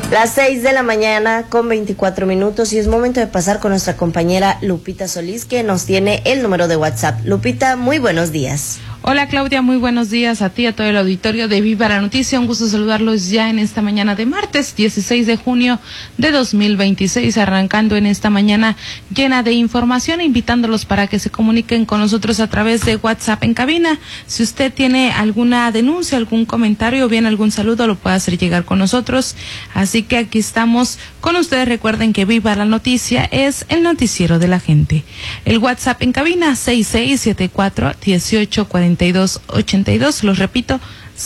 Las 6 de la mañana con 24 minutos y es momento de pasar con nuestra compañera Lupita Solís, que nos tiene el número de WhatsApp. Lupita, muy buenos días. Hola Claudia, muy buenos días a ti, a todo el auditorio de Viva la Noticia. Un gusto saludarlos ya en esta mañana de martes 16 de junio de 2026, arrancando en esta mañana llena de información, invitándolos para que se comuniquen con nosotros a través de WhatsApp en cabina. Si usted tiene alguna denuncia, algún comentario o bien algún saludo, lo puede hacer llegar con nosotros. Así que aquí estamos con ustedes. Recuerden que Viva la Noticia es el noticiero de la gente. El WhatsApp en cabina 6674-184282. Los repito,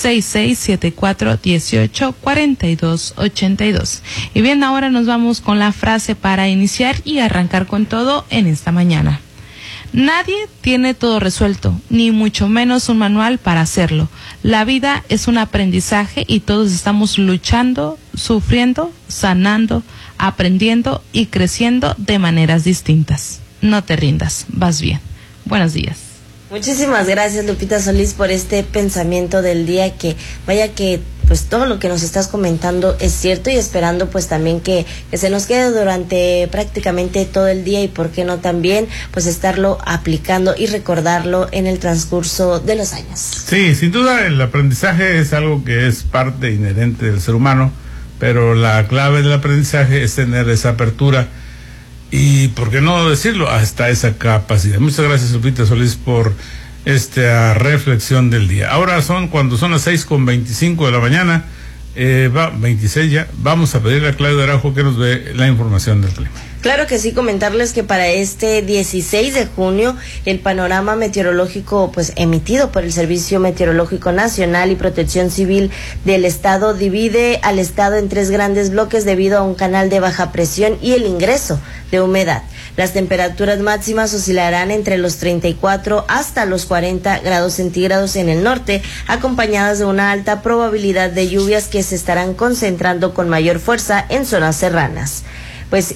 6674-184282. Y bien, ahora nos vamos con la frase para iniciar y arrancar con todo en esta mañana. Nadie tiene todo resuelto, ni mucho menos un manual para hacerlo. La vida es un aprendizaje y todos estamos luchando, sufriendo, sanando, aprendiendo y creciendo de maneras distintas. No te rindas, vas bien. Buenos días. Muchísimas gracias, Lupita Solís, por este pensamiento del día, que vaya que pues todo lo que nos estás comentando es cierto, y esperando pues también que se nos quede durante prácticamente todo el día, y por qué no también pues estarlo aplicando y recordarlo en el transcurso de los años. Sí, sin duda el aprendizaje es algo que es parte inherente del ser humano, pero la clave del aprendizaje es tener esa apertura y, por qué no decirlo, hasta esa capacidad. Muchas gracias, Lupita Solís, por esta reflexión del día. Ahora cuando son las 6:25 de la mañana, 26 ya, vamos a pedirle a Claudia Araujo que nos dé la información del clima. Claro que sí, comentarles que para este 16 de junio el panorama meteorológico pues emitido por el Servicio Meteorológico Nacional y Protección Civil del Estado divide al estado en 3 grandes bloques debido a un canal de baja presión y el ingreso de humedad. Las temperaturas máximas oscilarán entre los 34 hasta los 40 grados centígrados en el norte, acompañadas de una alta probabilidad de lluvias que se estarán concentrando con mayor fuerza en zonas serranas. Pues